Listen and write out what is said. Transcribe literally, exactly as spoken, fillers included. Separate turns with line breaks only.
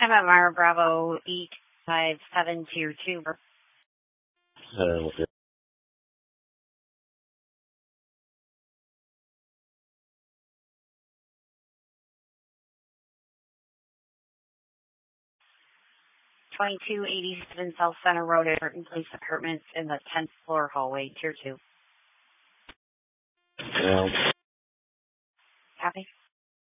I'm at Mara Bravo eight five seven tier two.
Uh, okay.
twenty-two eighty-seven South Center Road, Everton Place Apartments in the tenth floor hallway, tier two.
Yeah.
Copy.